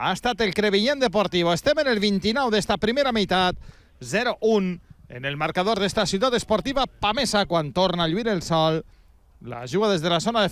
ha estat el Crevillent Deportivo. Estem en el 29 d'esta primera meitat, 0-1 en el marcador d'esta ciutat esportiva Pamesa, quan torna a lluir el sol. La juga des de la zona de